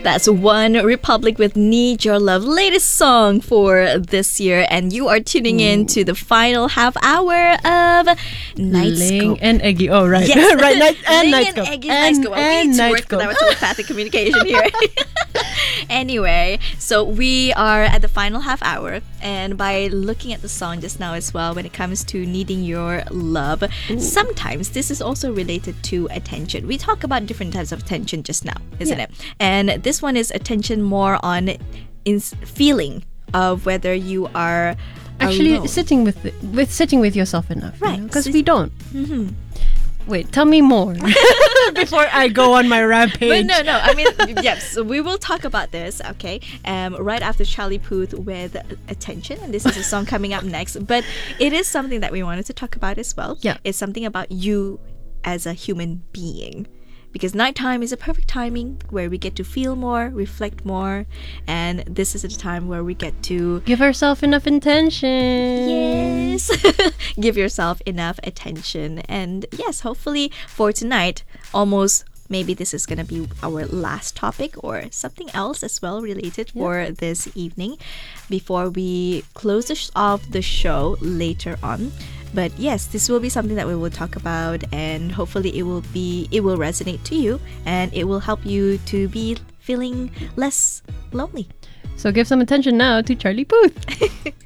That's One Republic with Need Your Love, latest song for this year. And you are tuning in to the final half hour of Nightscope. Ling and Eggy. Oh, right. Yes. right. Ling and Nightscope. Eggy's Nightscope. We need to work with our Nightscope. telepathic communication here. Anyway, so we are at the final half hour. And by looking at the song just now as well, when it comes to needing your love, sometimes this is also related to attention. We talk about different types of attention just now, isn't it? And this one is attention more on feeling of whether you are Actually, alone. sitting with yourself enough. Right. Because we don't. Wait, tell me more before I go on my rampage. But no. I mean, yes. So we will talk about this, okay? Right after Charlie Puth with Attention, and this is a song coming up next. But it is something that we wanted to talk about as well. Yeah. It's something about you as a human being. Because nighttime is a perfect timing where we get to feel more, reflect more, and this is a time where we get to Give ourselves enough attention. yes, give yourself enough attention. And yes, hopefully for tonight, almost maybe this is going to be our last topic or something else as well related for this evening before we close off the show later on. But yes, this will be something that we will talk about, and hopefully it will resonate to you, and it will help you to be feeling less lonely. So give some attention now to Charlie Puth.